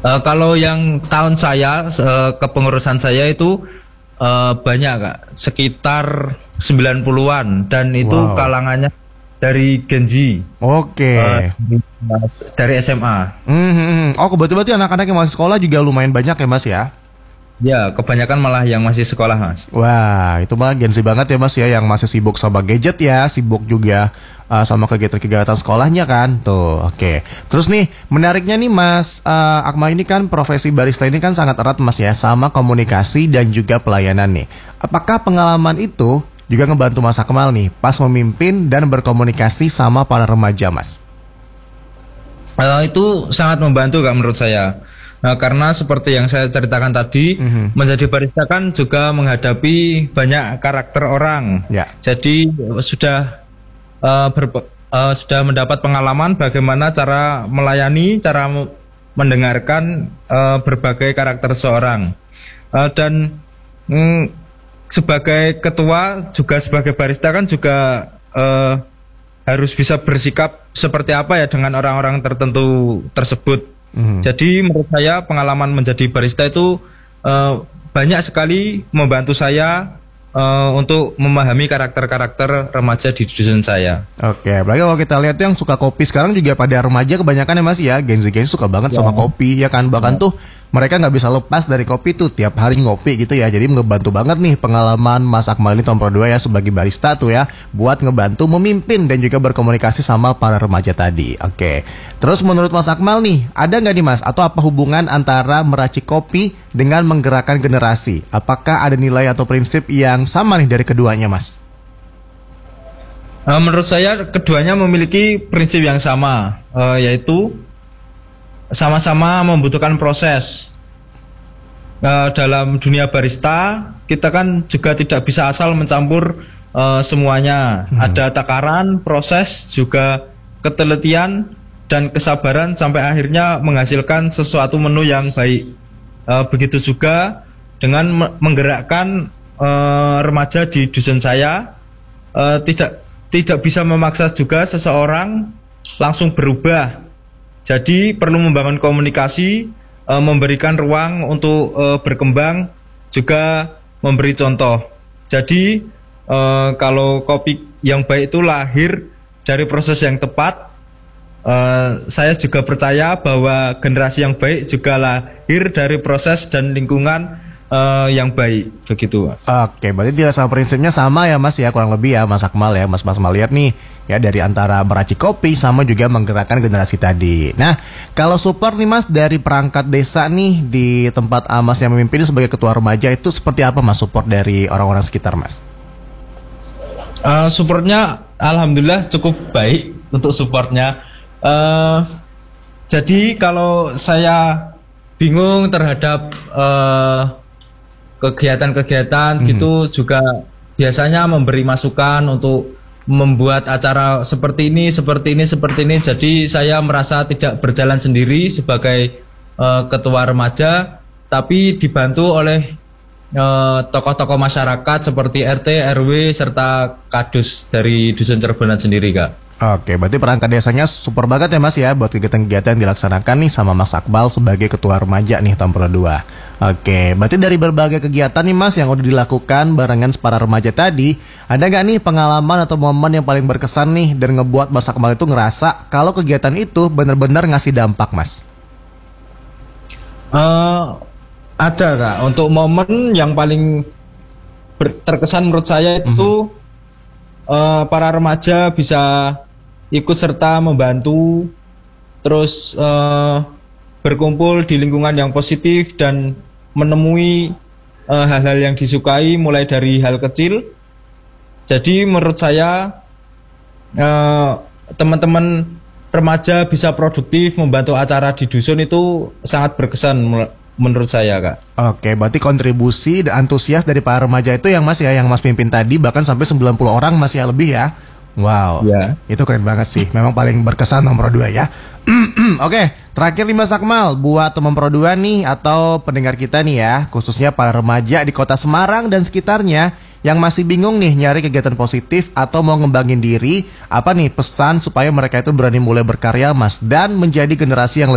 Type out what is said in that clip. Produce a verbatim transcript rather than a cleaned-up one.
Uh, kalau yang tahun saya, uh, kepengurusan saya itu uh, banyak Kak, sekitar sembilan puluhan dan itu Wow. kalangannya dari Gen Z. Oke. Uh, dari S M A. Hmm, oh kebetulan berarti anak-anak yang masih sekolah juga lumayan banyak ya Mas ya? Ya, kebanyakan malah yang masih sekolah Mas. Wah, itu mah Gen Z banget ya Mas ya, yang masih sibuk sama gadget ya, sibuk juga uh, sama kegiatan-kegiatan sekolahnya kan. Tuh, oke. Terus nih, menariknya nih Mas uh, Akmal, ini kan profesi barista ini kan sangat erat Mas ya, sama komunikasi dan juga pelayanan nih. Apakah pengalaman itu juga ngebantu Mas Akmal nih pas memimpin dan berkomunikasi sama para remaja Mas? Uh, itu sangat membantu Kak menurut saya. Nah, karena seperti yang saya ceritakan tadi, Mhm. menjadi barista kan juga menghadapi banyak karakter orang. Ya. Jadi sudah uh, berpe- uh, sudah mendapat pengalaman bagaimana cara melayani, cara me- mendengarkan uh, berbagai karakter seorang. Uh, dan mm, sebagai ketua juga sebagai barista kan juga uh, harus bisa bersikap seperti apa ya dengan orang-orang tertentu tersebut. Mhm. Jadi menurut saya pengalaman menjadi barista itu uh, banyak sekali membantu saya uh, untuk memahami karakter-karakter remaja di dusun saya. Oke, apalagi kalau kita lihat yang suka kopi sekarang juga pada remaja kebanyakan ya Mas ya, Gen Z Gen Z suka banget Ya. sama kopi ya kan, bahkan tuh mereka nggak bisa lepas dari kopi tuh tiap hari ngopi gitu ya, jadi ngebantu banget nih pengalaman Mas Akmal ini tahun dua ya sebagai barista tuh ya, buat ngebantu memimpin dan juga berkomunikasi sama para remaja tadi. Oke, terus menurut Mas Akmal nih, ada nggak nih Mas, atau apa hubungan antara meracik kopi dengan menggerakkan generasi? Apakah ada nilai atau prinsip yang sama nih dari keduanya Mas? Uh, menurut saya keduanya memiliki prinsip yang sama, uh, yaitu sama-sama membutuhkan proses. Uh, dalam dunia barista, kita kan juga tidak bisa asal mencampur uh, semuanya. Hmm. Ada takaran, proses, juga ketelitian dan kesabaran sampai akhirnya menghasilkan sesuatu menu yang baik. Uh, begitu juga dengan me- menggerakkan uh, remaja di dusun saya, uh, tidak tidak bisa memaksa juga seseorang langsung berubah. Jadi perlu membangun komunikasi, e, memberikan ruang untuk e, berkembang, juga memberi contoh. Jadi e, kalau kopi yang baik itu lahir dari proses yang tepat, e, saya juga percaya bahwa generasi yang baik juga lahir dari proses dan lingkungan e, yang baik, begitu. Oke, berarti dia sama prinsipnya sama ya Mas ya, kurang lebih ya Mas Akmal ya, Mas Mas Akmal lihat nih ya, dari antara meracik kopi sama juga menggerakkan generasi tadi. Nah, kalau support nih Mas dari perangkat desa nih di tempat ah, Mas yang memimpin sebagai ketua remaja, itu seperti apa Mas support dari orang-orang sekitar Mas? Uh, supportnya alhamdulillah cukup baik untuk supportnya. Uh, jadi kalau saya bingung terhadap uh, kegiatan-kegiatan Mhm. gitu, juga biasanya memberi masukan untuk membuat acara seperti ini, seperti ini, seperti ini. Jadi saya merasa tidak berjalan sendiri sebagai uh, ketua remaja, tapi dibantu oleh uh, tokoh-tokoh masyarakat seperti R T, R W, serta kadus dari dusun Cerbonan sendiri Kak. Oke, berarti perangkat desanya super banget ya Mas ya buat kegiatan-kegiatan yang dilaksanakan nih sama Mas Akmal sebagai ketua remaja nih tahun dua. Oke, berarti dari berbagai kegiatan nih Mas yang udah dilakukan barengan para remaja tadi, ada gak nih pengalaman atau momen yang paling berkesan nih dan ngebuat Mas Akmal itu ngerasa kalau kegiatan itu benar-benar ngasih dampak Mas? Uh, ada Kak, untuk momen yang paling ber- terkesan menurut saya itu uh, para remaja bisa ikut serta membantu, terus uh, berkumpul di lingkungan yang positif dan menemui uh, hal-hal yang disukai mulai dari hal kecil. Jadi menurut saya uh, teman-teman remaja bisa produktif membantu acara di dusun itu sangat berkesan menurut saya Kak. Oke, berarti kontribusi dan antusias dari para remaja itu yang Mas ya, yang Mas pimpin tadi bahkan sampai sembilan puluh orang Mas ya, lebih ya. Wow, Ya. itu keren banget sih. Memang paling berkesan nomor dua ya. Oke, terakhir nih Mas Akmal, buat teman Pro dua nih atau pendengar kita nih ya, khususnya para remaja di kota Semarang dan sekitarnya yang masih bingung nih nyari kegiatan positif atau mau ngembangin diri, apa nih pesan supaya mereka itu berani mulai berkarya Mas dan menjadi generasi yang lebih